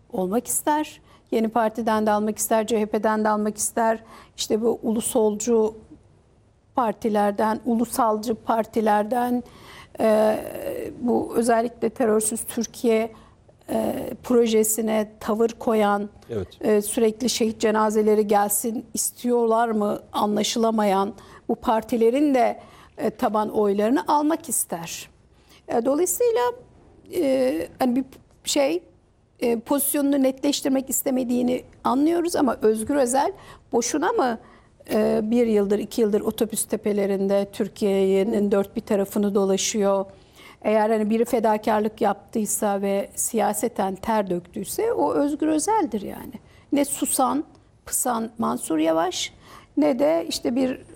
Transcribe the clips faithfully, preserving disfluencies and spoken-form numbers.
olmak ister. Yeni Parti'den de almak ister, C H P'den de almak ister. İşte bu ulusolcu partilerden, ulusalcı partilerden, e, bu özellikle terörsüz Türkiye e, projesine tavır koyan, evet. e, sürekli şehit cenazeleri gelsin istiyorlar mı anlaşılamayan bu partilerin de e, taban oylarını almak ister. E, dolayısıyla e, hani bir şey e, pozisyonunu netleştirmek istemediğini anlıyoruz ama Özgür Özel boşuna mı e, bir yıldır, iki yıldır otobüs tepelerinde Türkiye'nin dört bir tarafını dolaşıyor? Eğer hani biri fedakarlık yaptıysa ve siyaseten ter döktüyse o Özgür Özel'dir yani. Ne susan, pısan Mansur Yavaş ne de işte bir e,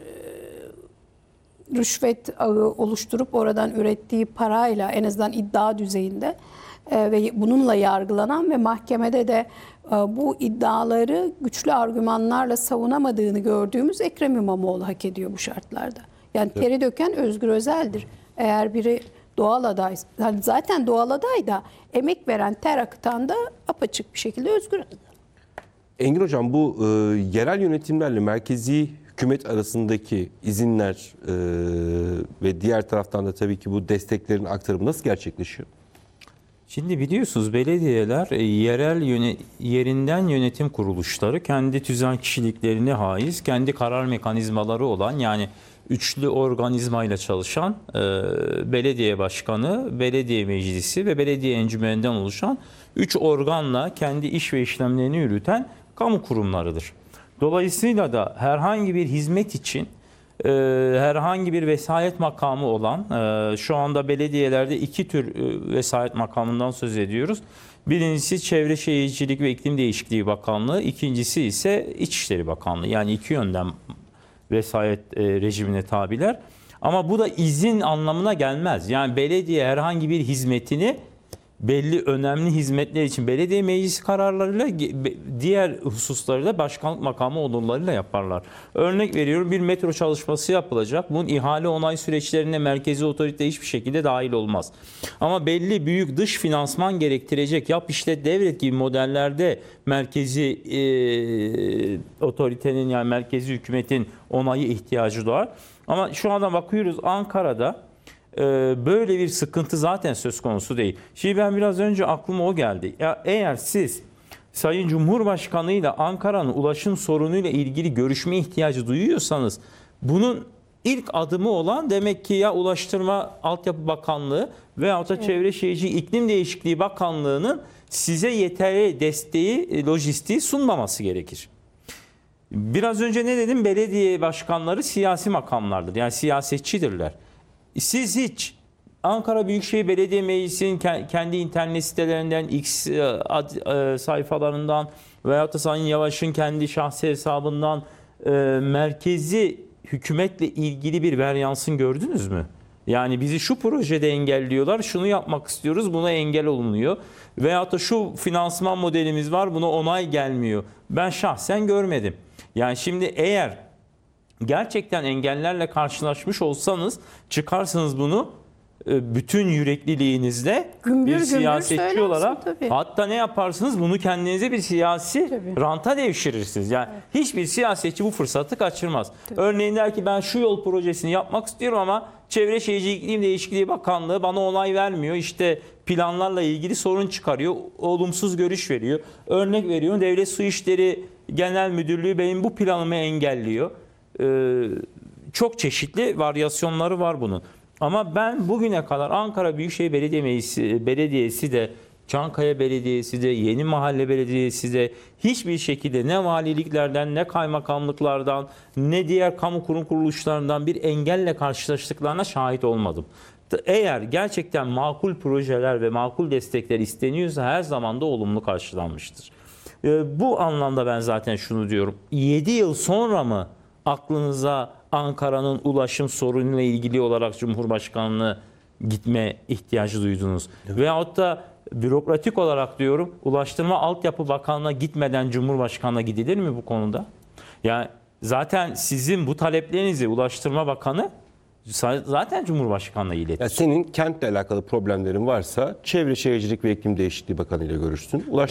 rüşvet ağı oluşturup oradan ürettiği parayla en azından iddia düzeyinde e, ve bununla yargılanan ve mahkemede de e, bu iddiaları güçlü argümanlarla savunamadığını gördüğümüz Ekrem İmamoğlu hak ediyor bu şartlarda. Yani evet. teri döken Özgür Özel'dir. Eğer biri doğal aday, yani zaten doğal aday da emek veren, ter akıtan da apaçık bir şekilde Özgür Özel. Engin Hocam, bu e, yerel yönetimlerle merkezi hükümet arasındaki izinler e, ve diğer taraftan da tabii ki bu desteklerin aktarımı nasıl gerçekleşiyor? Şimdi biliyorsunuz belediyeler e, yerel yöne, yerinden yönetim kuruluşları kendi tüzel kişiliklerine haiz, kendi karar mekanizmaları olan yani üçlü organizmayla çalışan e, belediye başkanı, belediye meclisi ve belediye encümeninden oluşan üç organla kendi iş ve işlemlerini yürüten kamu kurumlarıdır. Dolayısıyla da herhangi bir hizmet için e, herhangi bir vesayet makamı olan, e, şu anda belediyelerde iki tür e, vesayet makamından söz ediyoruz. Birincisi Çevre Şehircilik ve İklim Değişikliği Bakanlığı, ikincisi ise İçişleri Bakanlığı. Yani iki yönden vesayet e, rejimine tabiler. Ama bu da izin anlamına gelmez. Yani belediye herhangi bir hizmetini belli önemli hizmetler için belediye meclisi kararlarıyla, diğer hususları da başkanlık makamı onurlarıyla yaparlar. Örnek veriyorum, bir metro çalışması yapılacak. Bunun ihale onay süreçlerine merkezi otorite hiçbir şekilde dahil olmaz. Ama belli büyük dış finansman gerektirecek yap işlet devret gibi modellerde merkezi e, otoritenin yani merkezi hükümetin onayı ihtiyacı doğar. Ama şu anda bakıyoruz Ankara'da böyle bir sıkıntı zaten söz konusu değil. Şimdi ben biraz önce aklıma o geldi. Ya eğer siz Sayın Cumhurbaşkanı ile Ankara'nın ulaşım sorunuyla ilgili görüşme ihtiyacı duyuyorsanız bunun ilk adımı olan demek ki ya Ulaştırma Altyapı Bakanlığı veyahut da Çevre Şehircilik İklim Değişikliği Bakanlığı'nın size yeterli desteği, lojistiği sunmaması gerekir. Biraz önce ne dedim? Belediye başkanları siyasi makamlardır. Yani siyasetçidirler. Siz hiç Ankara Büyükşehir Belediye Meclisi'nin kendi internet sitelerinden, X sayfalarından veyahut da Sayın Yavaş'ın kendi şahsi hesabından merkezi hükümetle ilgili bir varyansın gördünüz mü? Yani bizi şu projede engelliyorlar, şunu yapmak istiyoruz, buna engel olunuyor. Veyahut da şu finansman modelimiz var, buna onay gelmiyor. Ben şahsen görmedim. Yani şimdi eğer gerçekten engellerle karşılaşmış olsanız çıkarsınız bunu bütün yürekliliğinizle gümbür, bir siyasetçi olarak tabii. Hatta ne yaparsınız? Bunu kendinize bir siyasi tabii. ranta devşirirsiniz. Yani evet. Hiçbir siyasetçi bu fırsatı kaçırmaz. Tabii. Örneğin der ki ben şu yol projesini yapmak istiyorum ama Çevre Şehircilik İklim Değişikliği Bakanlığı bana onay vermiyor. İşte planlarla ilgili sorun çıkarıyor. Olumsuz görüş veriyor. Örnek veriyorum, Devlet Su İşleri Genel Müdürlüğü benim bu planımı engelliyor. Ee, çok çeşitli varyasyonları var bunun. Ama ben bugüne kadar Ankara Büyükşehir Belediye Meclisi, Belediyesi de, Çankaya Belediyesi de, Yeni Mahalle Belediyesi de hiçbir şekilde ne valiliklerden, ne kaymakamlıklardan, ne diğer kamu kurum kuruluşlarından bir engelle karşılaştıklarına şahit olmadım. Eğer gerçekten makul projeler ve makul destekler isteniyorsa her zaman da olumlu karşılanmıştır. Bu anlamda ben zaten şunu diyorum. yedi yıl sonra mı aklınıza Ankara'nın ulaşım sorunuyla ilgili olarak Cumhurbaşkanlığı gitme ihtiyacı duydunuz? Evet. Veyahut da bürokratik olarak diyorum, Ulaştırma Altyapı Bakanlığı'na gitmeden Cumhurbaşkanı'na gidilir mi bu konuda? Yani zaten sizin bu taleplerinizi Ulaştırma Bakanı zaten Cumhurbaşkanı'na iletir. Ya senin kentle alakalı problemlerin varsa Çevre Şehircilik ve İklim Değişikliği Bakanı ile görüşsün. Ulaş